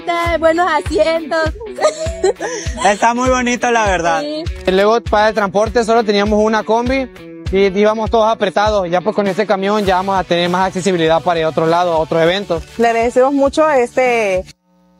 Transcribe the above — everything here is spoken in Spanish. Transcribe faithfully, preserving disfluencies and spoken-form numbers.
buenos asientos. Está muy bonito, la verdad. Sí. Y luego para el transporte solo teníamos una combi y íbamos todos apretados. Ya pues con este camión ya vamos a tener más accesibilidad para ir a otros lados, a otros eventos. Le agradecemos mucho este